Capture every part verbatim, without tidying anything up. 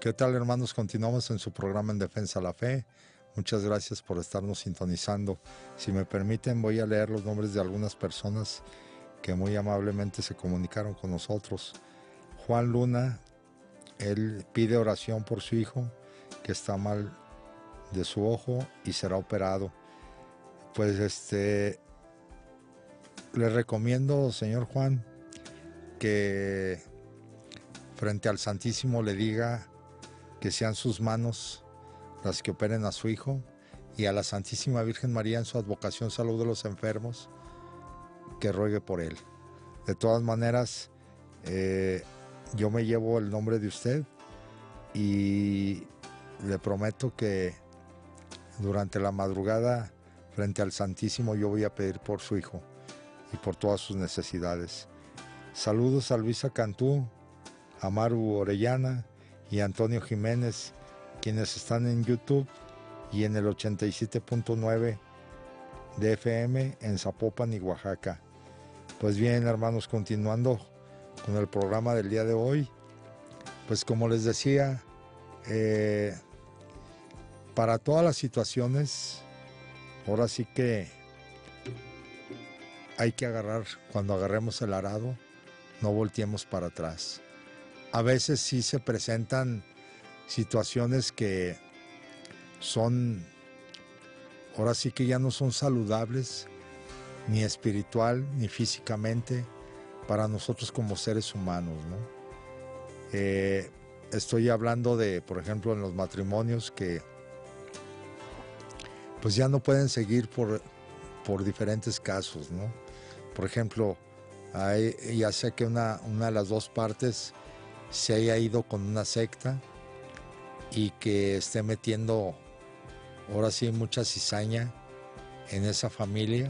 ¿Qué tal, hermanos? Continuamos en su programa En Defensa de la Fe. Muchas gracias por estarnos sintonizando. Si me permiten, voy a leer los nombres de algunas personas que muy amablemente se comunicaron con nosotros. Juan Luna, él pide oración por su hijo, que está mal de su ojo y será operado. Pues este, le recomiendo, señor Juan, que frente al Santísimo le diga que sean sus manos las que operen a su hijo, y a la Santísima Virgen María en su advocación salud de los enfermos, que ruegue por él. De todas maneras, eh, yo me llevo el nombre de usted y le prometo que durante la madrugada frente al Santísimo yo voy a pedir por su hijo y por todas sus necesidades. Saludos a Luisa Cantú, a Maru Orellana y a Antonio Jiménez, quienes están en YouTube y en el ochenta y siete punto nueve de F M en Zapopan y Oaxaca. Pues bien, hermanos, continuando con el programa del día de hoy, pues como les decía, eh, para todas las situaciones, ahora sí que hay que agarrar, cuando agarremos el arado, no volteemos para atrás. A veces sí se presentan situaciones que son, ahora sí que ya no son saludables, ni espiritual, ni físicamente, para nosotros como seres humanos, ¿no? Eh, estoy hablando de, por ejemplo, en los matrimonios que pues ya no pueden seguir por, por diferentes casos, ¿no? Por ejemplo, hay, ya sea que una, una de las dos partes se haya ido con una secta y que esté metiendo ahora sí mucha cizaña en esa familia.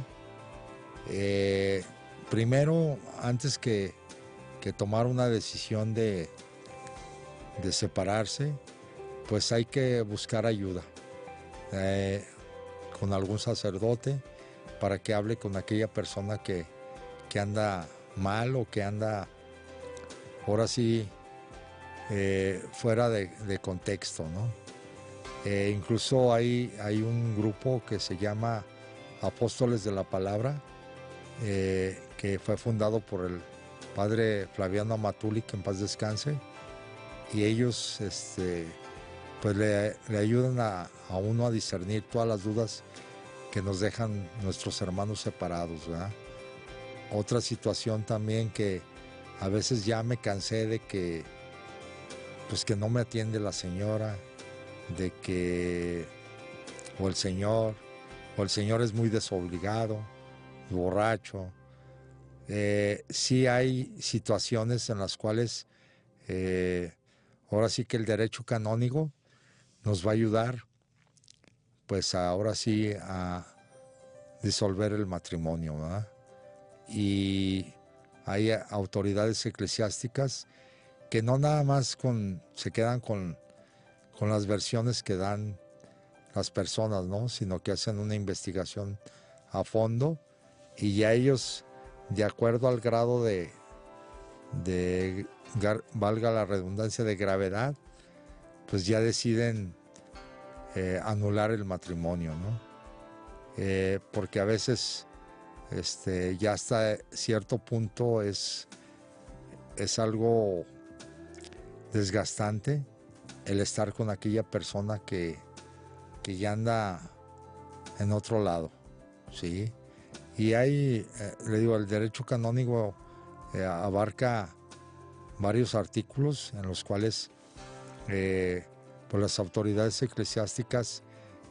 Eh, primero, antes que, que tomar una decisión de, de separarse, pues hay que buscar ayuda eh, con algún sacerdote para que hable con aquella persona que, que anda mal o que anda ahora sí eh, fuera de, de contexto, ¿no? Eh, incluso hay, hay un grupo que se llama Apóstoles de la Palabra, eh, que fue fundado por el padre Flaviano Amatuli, que en paz descanse, y ellos este, pues le, le ayudan a, a uno a discernir todas las dudas que nos dejan nuestros hermanos separados, ¿verdad? Otra situación también que a veces ya me cansé de que pues que no me atiende la señora, de que o el señor, o el señor es muy desobligado, borracho. Eh, sí hay situaciones en las cuales eh, ahora sí que el derecho canónico nos va a ayudar, pues ahora sí a disolver el matrimonio, ¿verdad? Y hay autoridades eclesiásticas que no nada más con, se quedan con, con las versiones que dan las personas, ¿no? Sino que hacen una investigación a fondo y ya ellos, de acuerdo al grado de, de valga la redundancia, de gravedad, pues ya deciden eh, anular el matrimonio, ¿no? Eh, porque a veces este, ya hasta cierto punto es, es algo desgastante el estar con aquella persona que, que ya anda en otro lado, ¿sí? Y hay, eh, le digo, el derecho canónico eh, abarca varios artículos en los cuales eh, pues las autoridades eclesiásticas